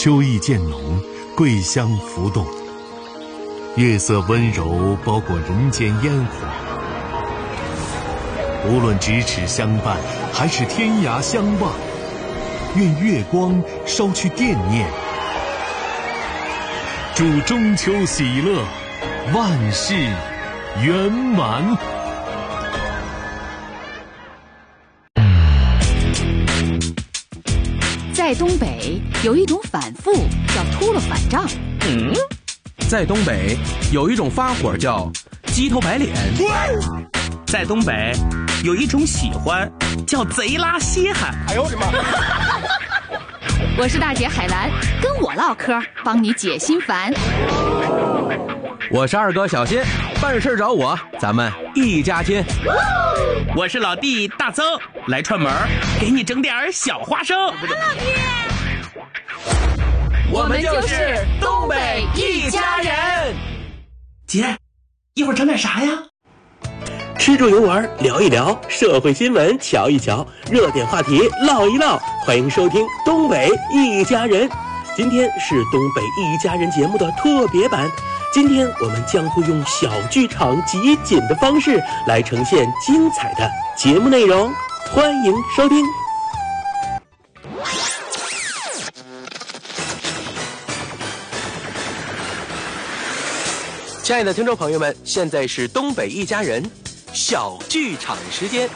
秋意渐浓，桂香浮动，月色温柔包裹人间烟火。无论咫尺相伴，还是天涯相望，愿月光捎去惦念，祝中秋喜乐，万事圆满。 在东北有一种反复叫秃了反账。 在东北有一种发火叫鸡头白脸。 在东北有一种喜欢叫贼拉稀罕。 哎呦我的妈！ 我是大姐海兰，跟我唠嗑，帮你解心烦。 我是二哥小新，办事找我，咱们一家亲。 我是老弟大曾，来串门给你整点小花生。 老弟， 我们就是东北一家人。 姐，一会儿整点啥呀？ 吃住游玩聊一聊，社会新闻瞧一瞧，热点话题唠一唠。欢迎收听东北一家人。今天是东北一家人节目的特别版，今天我们将会用小剧场集锦的方式来呈现精彩的节目内容，欢迎收听。亲爱的听众朋友们，现在是东北一家人小剧场时间。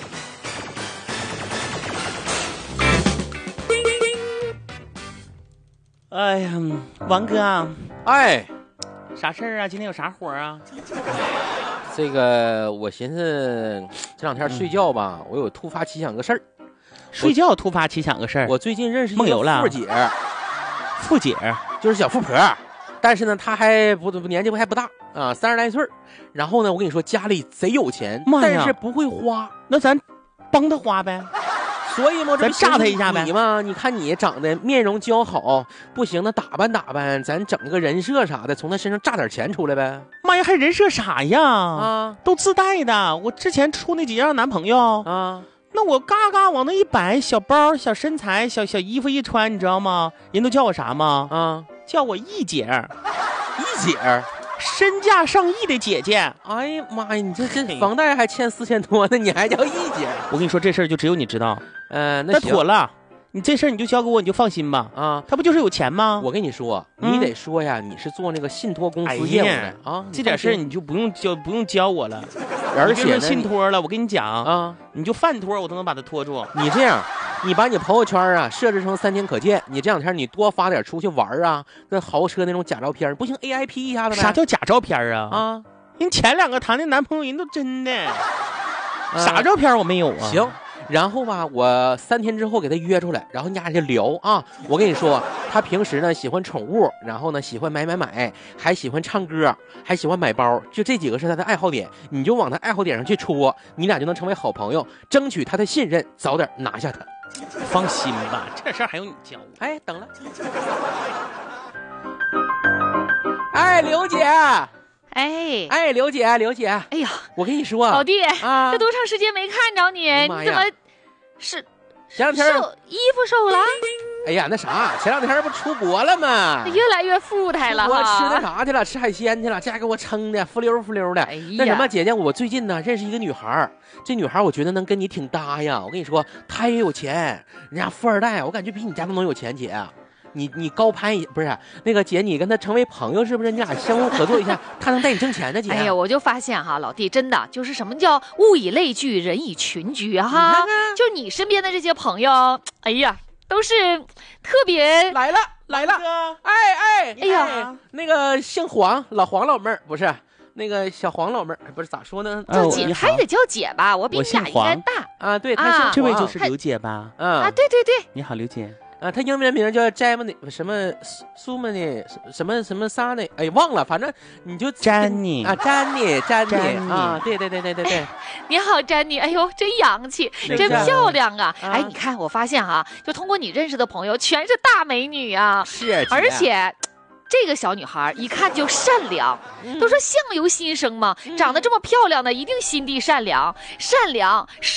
哎呀，王哥， 哎， 啥事儿啊？今天有啥活啊？ 这个我寻思这两天睡觉吧，我有突发奇想个事儿。 睡觉突发奇想个事儿。 我最近认识一个梦游了富姐， 富姐就是小富婆，但是呢，她还年纪还不大啊，30来岁。然后呢，我跟你说，家里贼有钱，但是不会花。 那咱帮她花呗。 所以嘛， 咱炸他一下呗。 你嘛，你看你长得面容姣好，不行，那打扮，咱整个人设啥的，从他身上榨点钱出来呗。 妈呀，还人设啥呀？ 啊， 都自带的。我之前处那几样男朋友啊， 那我嘎嘎往那一摆，小包、小身材、小衣服一穿，你知道吗？人都叫我啥吗？ 啊， 叫我一姐。 一姐， 身价上亿的姐姐。 哎呀妈呀，你这房贷还欠4000多呢，你还叫一姐？ 我跟你说，这事儿就只有你知道。 那妥了，你这事儿你就交给我，你就放心吧。 啊， 他不就是有钱吗？ 我跟你说，你得说呀，你是做那个信托公司业务的啊， 这点事儿你就不用教我了。 而且信托了，我跟你讲啊， 你就饭托我都能把它托住。 你这样，你把你朋友圈啊设置成3天可见，你这两天你多发点出去玩啊，那豪车那种假照片，不行 AIP 一下子呗？ 啥叫假照片啊？ 啊， 人前2个谈的男朋友人都真的，啥照片我没有啊？ 行。然后吧，我3天之后给他约出来，然后你俩就聊啊。我跟你说，他平时呢喜欢宠物，然后呢喜欢买，还喜欢唱歌，还喜欢买包，就这几个是他的爱好点。你就往他爱好点上去戳，你俩就能成为好朋友，争取他的信任，早点拿下他。 放心吧，这事儿还用你教我？ 哎，等了。哎，刘姐。哎，刘姐， 哎呀， 我跟你说， 老弟啊， 这多长时间没看着你，你怎么是前两天衣服瘦了？ 哎呀，那啥，前两天不出国了吗？ 越来越富态了。 我吃那啥去了，吃海鲜去了，这还给我撑的浮溜的。 哎呀， 那什么，姐姐，我最近呢认识一个女孩，这女孩我觉得能跟你挺搭呀。我跟你说，她也有钱，人家富二代，我感觉比你家都能有钱，姐。你高攀一不是那个姐，你跟他成为朋友是不是？你俩相互合作一下，他能带你挣钱的姐。 哎呀，我就发现哈，老弟真的就是什么叫物以类聚，人以群居哈。就你身边的这些朋友，哎呀，都是特别来了。哎呀， 那个姓黄老黄老妹儿不是。那个小黄老妹儿不是咋说呢？ 叫姐，还得叫姐吧？我比你俩应该大啊。对，她姓黄， 这位就是刘姐吧？ 啊，对， 你好，刘姐。 啊，他英文名叫 Jenny 什么苏曼尼什么莎呢？哎，忘了，反正你就 Jenny 啊，Jenny 啊，对。 你好，Jenny，哎呦，真洋气，真漂亮啊！哎，你看，我发现哈，就通过你认识的朋友，全是大美女啊， 是， 而且。这个小女孩一看就善良，都说相由心生嘛，长得这么漂亮的，一定心地善良，